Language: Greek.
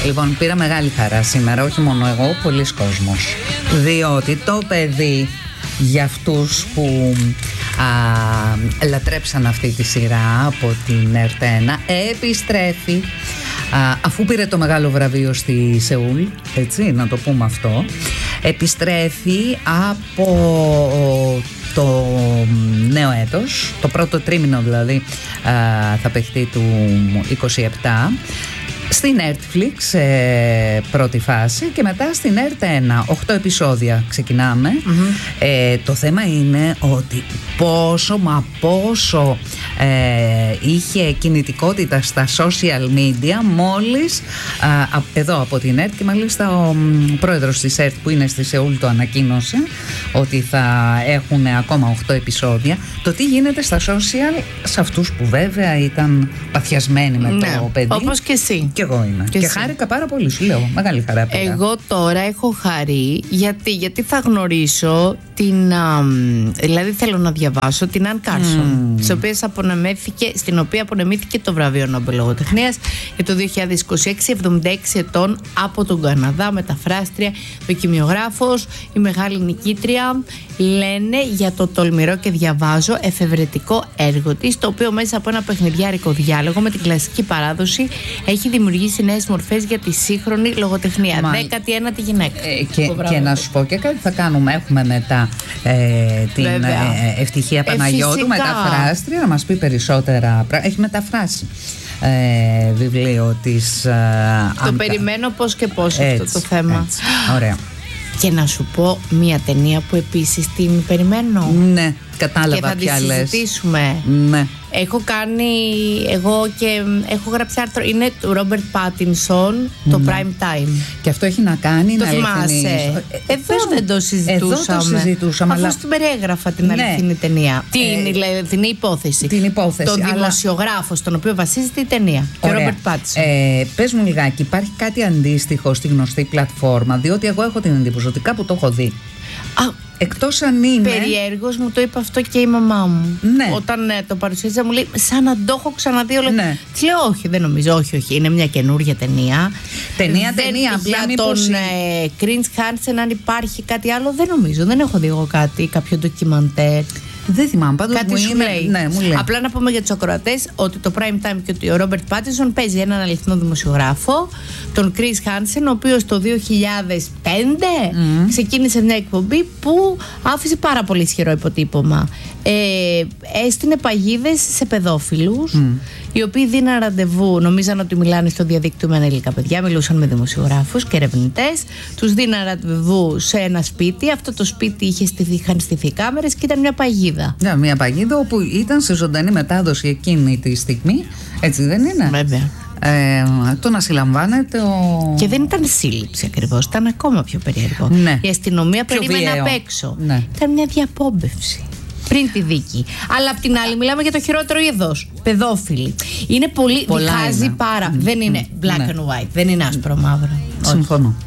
Λοιπόν, πήρα μεγάλη χαρά σήμερα, όχι μόνο εγώ, πολλοί κόσμος. Διότι το παιδί, για αυτούς που λατρέψαν αυτή τη σειρά από την ΕΡΤ1, επιστρέφει αφού πήρε το μεγάλο βραβείο στη Σεούλ, έτσι, να το πούμε αυτό. Επιστρέφει από το νέο έτος, το πρώτο τρίμηνο δηλαδή θα παιχτεί του 27, στην Netflix πρώτη φάση και μετά στην ΕΡΤ1 8 επεισόδια ξεκινάμε. Το θέμα είναι ότι πόσο είχε κινητικότητα στα social media μόλις εδώ από την ΕΡΤ, και μάλιστα ο πρόεδρος της ΕΡΤ που είναι στη Σεούλ το ανακοίνωσε ότι θα έχουν ακόμα 8 επεισόδια. Το τι γίνεται στα social σε αυτούς που βέβαια ήταν παθιασμένοι με το παιδί. Όπως και εσύ. Και εγώ είμαι. Και χάρηκα πάρα πολύ, σου λέω. Μεγάλη χαρά πήρα. Εγώ τώρα έχω χαρεί γιατί θα γνωρίσω δηλαδή θέλω να διαβάσω την Αν Κάρσον, στην οποία απονεμήθηκε το βραβείο Νόμπελ Λογοτεχνίας για το 2026, 76 ετών, από τον Καναδά, μεταφράστρια, δοκιμιογράφος, η μεγάλη νικήτρια. Λένε για το τολμηρό και διαβάζω εφευρετικό έργο της, το οποίο μέσα από ένα παιχνιδιάρικο διάλογο με την κλασική παράδοση έχει δημιουργήσει νέες μορφές για τη σύγχρονη λογοτεχνία. 19η γυναίκα. Και να σου πω και κάτι θα κάνουμε. Έχουμε μετά την Ευτυχία Παναγιώτου, μεταφράστρια, να μας πει περισσότερα. Έχει μεταφράσει βιβλίο της Το περιμένω πώς και πώς αυτό το θέμα. Έτσι. Ωραία. Και να σου πω μια ταινία που επίσης την περιμένω. Ναι, κατάλαβα ποια λες. Και θα τη συζητήσουμε. Ναι. Έχω γράψει άρθρο. Είναι του Ρόμπερτ Πάτινσον, το Prime Time. Και αυτό έχει να κάνει. Το θυμάσαι? Εδώ δεν το συζητούσαμε. Αφού στην περιέγραφα την αληθινή ταινία. Την αληθινή υπόθεση. Τον δημοσιογράφο στον οποίο βασίζεται η ταινία. Και ο Ρόμπερτ Πάτινσον. Πες μου λιγάκι, υπάρχει κάτι αντίστοιχο στη γνωστή πλατφόρμα? Διότι εγώ έχω την εντύπωση ότι κάπου το έχω δει. Εκτός αν είναι. Περιέργως μου το είπε αυτό και η μαμά μου. Ναι. Όταν το παρουσίαζα, μου λέει σαν να το έχω ξαναδεί όλο. Ναι. Τι λέω, όχι, δεν νομίζω, όχι. Είναι μια καινούργια ταινία. Ταινία. Για τον Chris Hansen, αν υπάρχει κάτι άλλο, δεν νομίζω. Δεν έχω δει εγώ κάτι, κάποιο ντοκιμαντέρ. Δεν θυμάμαι, πάντως κάτι σου λέει. Ναι, μου λέει. Απλά να πούμε για τους ακροατές ότι το Prime Time και ότι ο Ρόμπερτ Πάτινσον παίζει έναν αληθινό δημοσιογράφο, τον Chris Hansen, ο οποίος το 2005 ξεκίνησε μια εκπομπή που άφησε πάρα πολύ ισχυρό υποτύπωμα. Έστεινε παγίδες σε παιδόφιλους, οι οποίοι δίναν ραντεβού, νομίζαν ότι μιλάνε στο διαδίκτυο με ανήλικα παιδιά, μιλούσαν με δημοσιογράφους και ερευνητές, τους δίναν ραντεβού σε ένα σπίτι. Αυτό το σπίτι είχαν στηθεί κάμερες και ήταν μια παγίδα. Ναι, μια παγίδα όπου ήταν σε ζωντανή μετάδοση εκείνη τη στιγμή, έτσι δεν είναι? Βέβαια. Το να συλλαμβάνεται Και δεν ήταν σύλληψη ακριβώς, ήταν ακόμα πιο περίεργο. Ναι. Η αστυνομία περίμενε απ' έξω. Ναι. Ήταν μια διαπόμπευση πριν τη δίκη. Αλλά απ' την άλλη μιλάμε για το χειρότερο είδος. Παιδόφιλοι. Είναι πολύ. Διχάζει πάρα. Δεν είναι black and white. Δεν είναι άσπρο μαύρο. Συμφωνώ.